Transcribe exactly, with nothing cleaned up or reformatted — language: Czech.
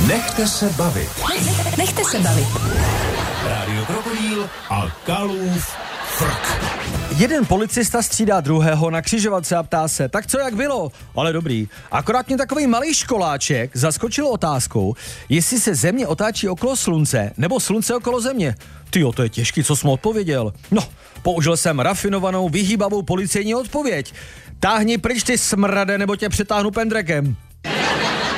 Nechte se bavit. Nechte se bavit. Rádio Krokodýl a Kalův frk. Jeden policista střídá druhého na křižovatce a ptá se, tak co jak bylo? Ale dobrý. Akorát mě takový malý školáček zaskočil otázkou, jestli se země otáčí okolo slunce, nebo slunce okolo země. Tyjo, to je těžký, co jsem odpověděl. No, použil jsem rafinovanou, vyhýbavou policejní odpověď. Táhni pryč ty smrade, nebo tě přetáhnu pendrekem.